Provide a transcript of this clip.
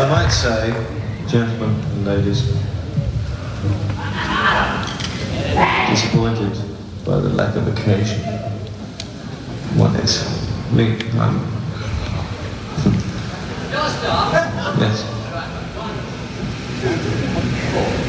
I might say, gentlemen and ladies, disappointed by the lack of occasion. One is me. Yes.